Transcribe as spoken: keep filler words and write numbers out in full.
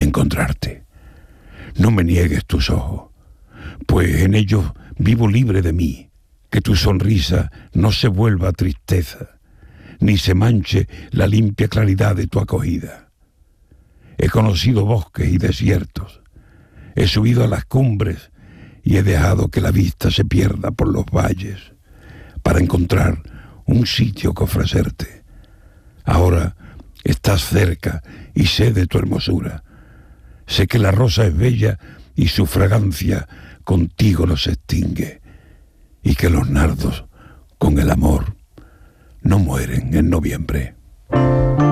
encontrarte. No me niegues tus ojos, pues en ellos vivo libre de mí. Que tu sonrisa no se vuelva tristeza, ni se manche la limpia claridad de tu acogida. He conocido bosques y desiertos, he subido a las cumbres y he dejado que la vista se pierda por los valles para encontrar un sitio que ofrecerte. Ahora estás cerca y sé de tu hermosura. Sé que la rosa es bella y su fragancia contigo no se extingue, y que los nardos con el amor no mueren en noviembre.